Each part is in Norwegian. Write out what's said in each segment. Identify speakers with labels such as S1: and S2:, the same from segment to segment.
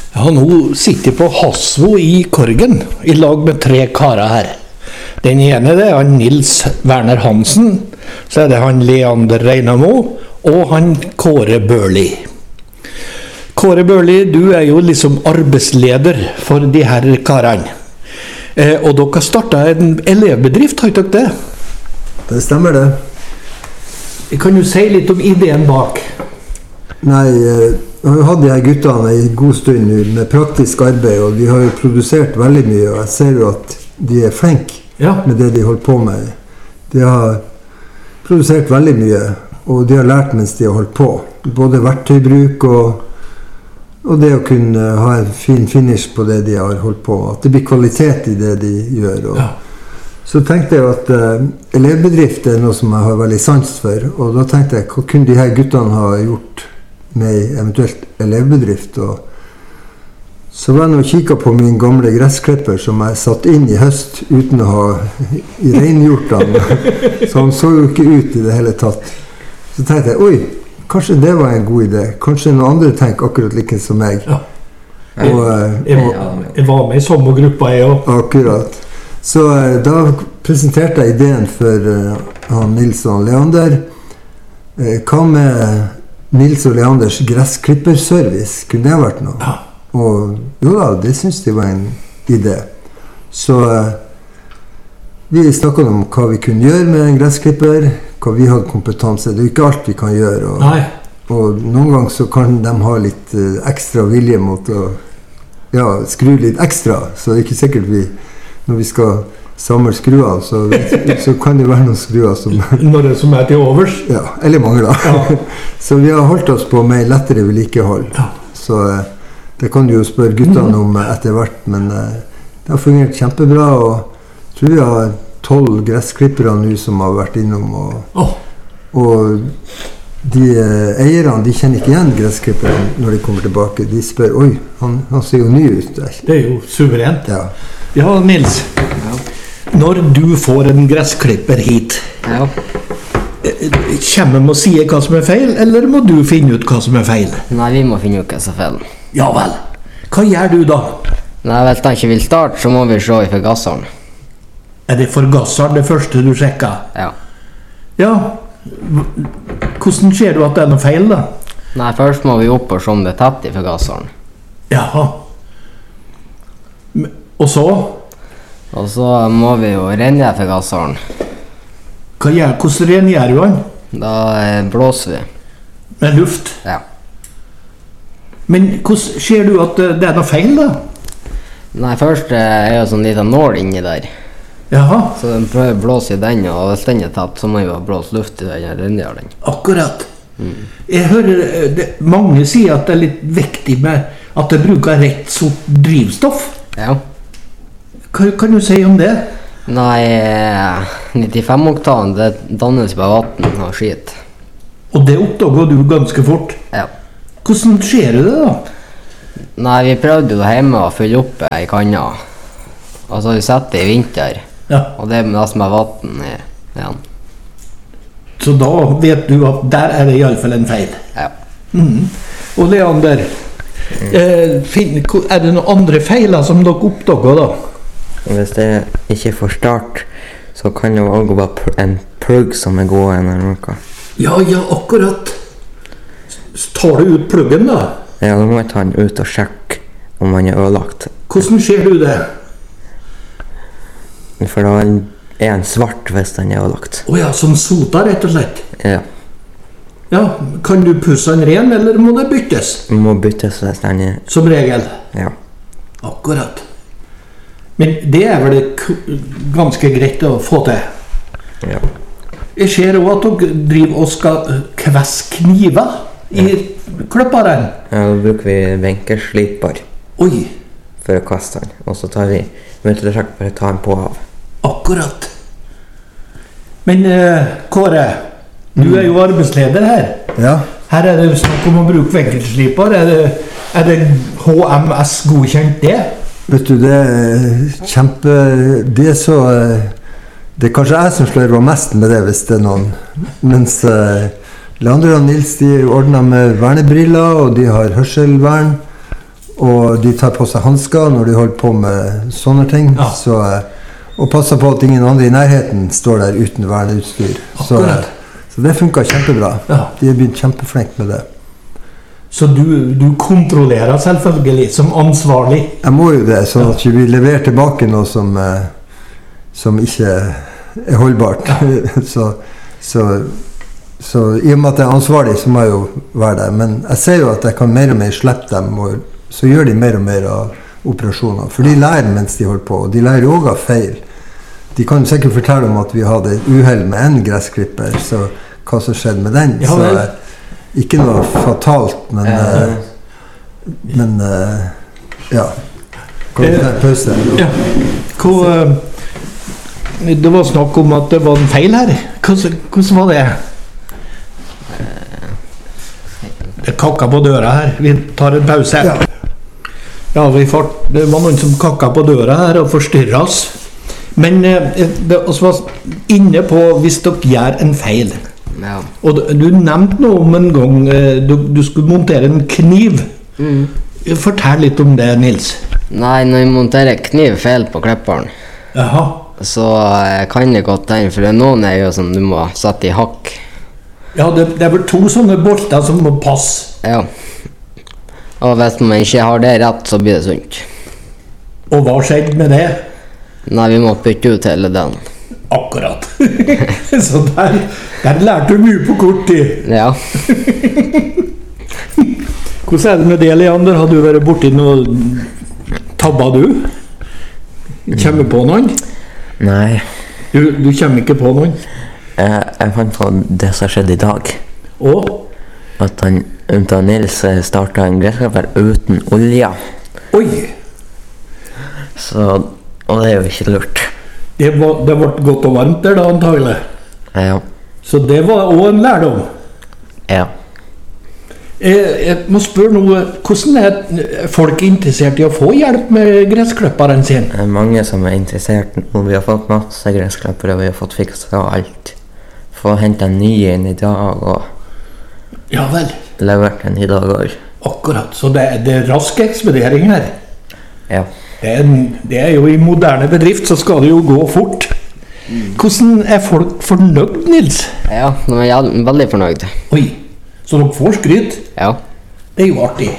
S1: Ja, nå sitter jeg på Hasvo i Korgen, I lag med 3 karer her. Den ene det han Nils Werner Hansen, så det han Leander Reinamo, og han Kåre Børli. Kåre Børli, du jo liksom arbeidsleder for de her karene. Og dere startet en elevbedrift, har ikke dere det?
S2: Det stemmer det.
S1: Kan du si litt om ideen bak?
S2: Nei, jeg har hatt de her guttene en god stund nå med praktisk arbeid, og de har jo produsert veldig mye, og jeg ser jo at de flinke med det de holder på med. De har produsert veldig mye, og de har lært mens de har holdt på. Både verktøybruk og det å kunne ha en fin finish på det de har holdt på. At det blir kvalitet I det de gjør. Så tenkte jeg at elevbedrift noe som jeg har veldig sans for, og da tenkte jeg, hva kunne de her guttene ha gjort med eventuelt elevbedrift? Og så var jeg nå og kikket på min gamle gressklipper som jeg satt inn I høst uten å ha rengjort den. Så han så jo ikke ut I det hele tatt. Så tenkte jeg, oi, kanskje det var en god idé. Kanskje noen andre tenker akkurat like som meg.
S1: Ja. Jeg var med I samme gruppa, jeg også.
S2: Akkurat. Så da presenterte jeg ideen for han Nils og Leander. Hva med Nils og Leanders gressklipperservice? Kunne det vært noe?
S1: Ja.
S2: Og jo da, det synes de var en idé. Så vi snakket om hva vi kunne gjøre med en gressklipper, hva vi hadde kompetanse. Det jo ikke alt vi kan gjøre. Og noen ganger så kan de ha litt ekstra vilje mot å skru litt ekstra. Så det ikke sikkert når vi skal samle skruer, så kan det være noen skruer som
S1: når det som til overs?
S2: Ja, eller mangler. Ja. Så vi har holdt oss på med lettere vedlikehold. Ja. Så det kan du jo spørre guttene om etter hvert, men det har fungert kjempebra, og jeg tror vi har 12 gressklippere nå som har vært innom, og de eierne, de kjenner ikke igjen gressklipperne når de kommer tilbake. De spør, oi, han ser jo ny ut der.
S1: Det jo suverent.
S2: Ja,
S1: Nils. Når du får en gressklipper hit, kommer de og sier hva som feil, eller må du finne ut hva som feil?
S3: Nei, vi må finne ut hva som feil.
S1: Ja vel. Hva gjør du da?
S3: Nei, hvis han ikke vil starte, så må vi se I forgasseren.
S1: Det forgasseren det første du sjekker?
S3: Ja.
S1: Ja. Hvordan ser du at det noe feil da?
S3: Nei, først må vi opp og se om det tatt I forgasseren.
S1: Jaha. Og så?
S3: Og så må vi jo rengjøre forgasseren.
S1: Hvordan rengjør du han?
S3: Da blåser vi.
S1: Med luft?
S3: Ja. Men
S1: hvordan ser du at det noe feil da?
S3: Nei, først jo sånn liten nål inni der.
S1: Jaha.
S3: Så den prøver å blåse I den, og hvis den tatt, så må vi jo blåse luft I den og rengjøre den.
S1: Akkurat. Jeg hører mange sier at det litt viktig med at det bruker rett sort drivstoff.
S3: Ja.
S1: Hva kan du si om det?
S3: Nei, 95-oktan, det dannes på vatten og skit.
S1: Og det oppdager du ganske fort?
S3: Ja.
S1: Hvordan skjer det da?
S3: Nei, vi prøvde jo hjemme å fylle opp I kanna. Og så har vi sett det I vinter.
S1: Ja.
S3: Og det nesten med vatten igjen.
S1: Så da vet du at der det I alle fall en feil?
S3: Ja.
S1: Og Leander, det noen andre feiler som dere oppdager da?
S4: Hvis det ikke får start, så kan det også være en plugg som gående eller noe.
S1: Ja, akkurat. Tar du ut pluggen da?
S4: Ja, da må jeg ta den ut og sjekke om den ødelagt.
S1: Hvordan ser du det?
S4: For da den svart hvis den ødelagt.
S1: Åja, som sota rett og slett?
S4: Ja.
S1: Ja, kan du pusse den ren, eller må det byttes?
S4: Den må byttes hvis den
S1: Som regel?
S4: Ja.
S1: Akkurat. Men det vel ganske greit å få til?
S4: Ja.
S1: Jeg ser også at dere driver og skal kvesse kniver I kløpperen.
S4: Ja, da bruker vi venkersliper.
S1: Oi.
S4: For å kaste den. Og så tar vi møteletrekk for å ta den på av.
S1: Akkurat. Men Kåre, du jo arbeidsleder her.
S2: Ja.
S1: Her det snakk om å bruke venkelsliper. Det HMS godkjent det?
S2: Vet du, det kjempe... Det så... Det kanskje jeg som slører mest med det, hvis det noen. Mens Leander og Nils, de ordner med vernebriller, og de har hørselvern. Og de tar på seg handsker når de holder på med sånne ting.
S1: Ja.
S2: Og passer på at ingen andre i nærheten står der uten verneutstyr. Så det funker kjempebra.
S1: Ja.
S2: De har blitt kjempeflink med det.
S1: Så du kontrollerer selvfølgelig som ansvarlig?
S2: Jeg må jo det, sånn at vi leverer tilbake noe som ikke er holdbart.
S1: Ja.
S2: Så i og med at jeg er ansvarlig, så må jeg jo være der. Men jeg ser jo at jeg kan mer og mer slippe dem, og så gjør de mer og mer av operasjoner. For de lærer mens de holder på, og de lærer også av feil. De kan sikkert fortelle om at vi hadde et uheld med en gressklipper, så hva som skjedde med den.
S1: Ja,
S2: så ikke noe fatalt, men ja. Kan vi ta en pause?
S1: Ja. Det var snakk om at det var en feil her. Hvordan var det? Det kakka på døra her. Vi tar en pause. Ja, det var noen som kakka på døra her og forstyrret oss. Men det var inne på hvis dere gjør en feil.
S3: Ja.
S1: Og du nevnte noe om en gang du skulle montere en kniv. Fortell litt om det, Nils.
S3: Nei, når vi monterer kniv feil på klipperen,
S1: Jaha.
S3: så kan det godt hende, for noen er jo som du må sette i hakk.
S1: Ja, det er vel 2 sånne bolter som må passe.
S3: Ja. Og hvis man ikke har det rett, så blir det sunt.
S1: Og hva skjedde med det?
S3: Nei, vi må bytte ut hele den.
S1: Akkurat. Så der lærte du mye på kort tid.
S3: Ja.
S1: Hvordan er det med det, Leander? Har du vært borti noe tabba du? Kommer på noen?
S4: Nei.
S1: Du kommer ikke på noen?
S4: Jeg fant på det som skjedde i dag.
S1: Og?
S4: At Nils startet en gressklipper uten olje.
S1: Oi!
S4: Og det er jo ikke lurt.
S1: Det ble godt og varmt der da, antagelig.
S4: Ja.
S1: Så det var også en lærdom.
S4: Ja.
S1: Jeg må spørre noe, hvordan er folk interessert i å få hjelp med gressklipperen sin?
S4: Det er mange som er interessert, og vi har fått masse gressklippere, og vi har fått fikset alt. Få hentet en ny inn i dag, og
S1: Ja vel.
S4: levert den i dag også.
S1: Akkurat, så det er rask ekspedering her.
S4: Ja.
S1: Det er jo i moderne bedrift, så skal det jo gå fort. Hvordan er folk fornøyd, Nils?
S3: Ja, de er veldig fornøyd.
S1: Oi, så dere får skryt?
S3: Ja.
S1: Det er jo artig.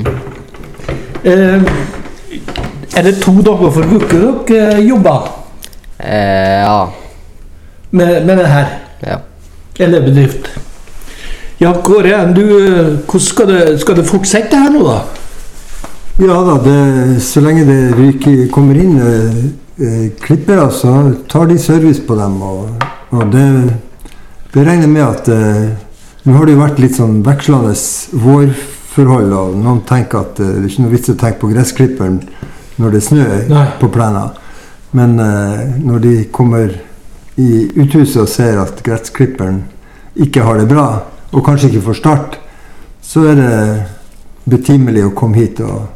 S1: Er det 2 dager for uke dere jobber
S3: Ja.
S1: med det her?
S3: Ja.
S1: Eller bedrift? Ja, Kåre, hvordan skal det fortsette her nå da?
S2: Ja da, så lenge det kommer inn klippere, så tar de service på dem. Og det regner med at nå har det jo vært litt sånn vekslende vårforhold, og noen tenker at det er ikke noe vits å tenke på gressklipperen når det snør på plenen. Men når de kommer i uthuset og ser at gressklipperen ikke har det bra, og kanskje ikke får start, så er det betimelig å komme hit og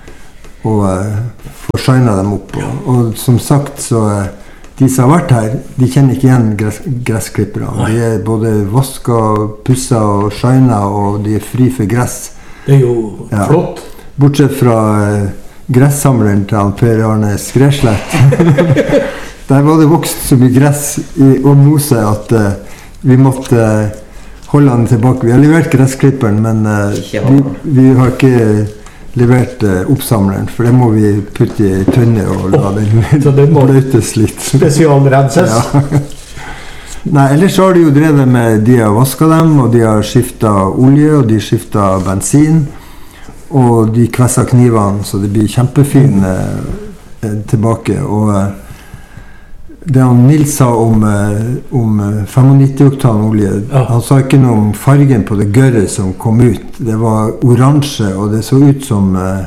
S2: få shina dem opp. Og som sagt, så de som har vært her, de kjenner ikke igjen gressklipperne. De er både vasket, pusset og shina, og de er fri for gress.
S1: Det er jo flott.
S2: Bortsett fra gressamleren til Per Arne Skreslett. Der var det vokst så mye gress og mose at vi måtte holde han tilbake. Vi har levert gressklipperen, men vi har ikke levert oppsamleren, for det må vi putte i tønne og la den bløtes litt.
S1: Spesialrenses.
S2: Ja. Nei, ellers har de jo drevet med, de har vasket dem, og de har skiftet olje, og de har skiftet bensin, og de kvesser knivene, så det blir kjempefine tilbake. Og det han Nils sa om 95 oktan olje, han sa ikke noe om fargen på det gørret som kom ut. Det var oransje, og det så ut som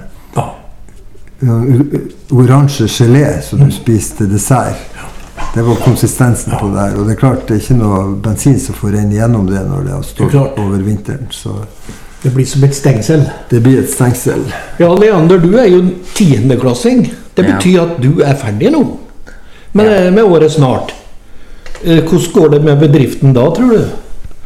S2: oransje gelé som du spiste dessert. Det var konsistensen på det her, og det er klart det er ikke noe bensin som får renne gjennom det når det har stått over vinteren. Så
S1: det blir som et stengsel.
S2: Det blir et stengsel.
S1: Ja, Leander, du er jo 10.-klassing. Det betyr at du er ferdig nå. Med året snart. Hvordan går det med bedriften da, tror du?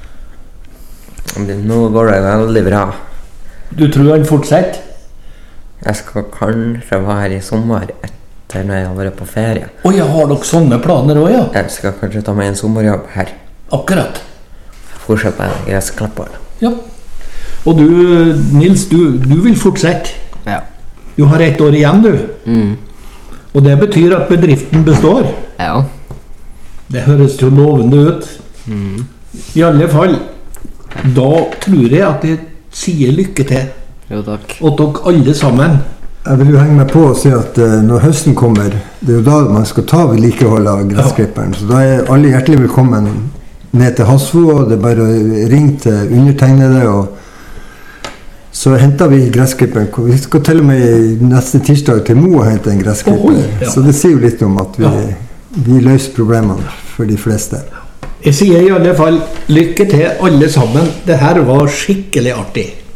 S4: Nå går det veldig bra.
S1: Du tror han fortsetter?
S4: Jeg skal kanskje være her i sommer etter når jeg har vært på ferie.
S1: Ja, har dere sånne planer også, ja?
S4: Jeg skal kanskje ta meg en sommerjobb her.
S1: Akkurat.
S4: Fortsette med gressklipper.
S1: Ja. Og du, Nils, du vil fortsette?
S3: Ja.
S1: Du har 1 år igjen, du. Og det betyr at bedriften består?
S3: Ja.
S1: Det høres jo lovende ut. I alle fall, da tror jeg at jeg sier lykke til.
S3: Jo, takk.
S1: Og dere alle sammen.
S2: Jeg vil jo henge meg på og si at når høsten kommer, det er jo da man skal ta vedlikehold av gressklipperen. Så da er alle hjertelig velkommen ned til Hasvo, og det er bare å ringe til undertegnede, og så henter vi gressklipperen. Vi skal til og med neste tirsdag til Mo og hente en gressklipper. Så det sier jo litt om at vi løser problemene for de fleste.
S1: Jeg sier i alle fall lykke til alle sammen. Det her var skikkelig artig.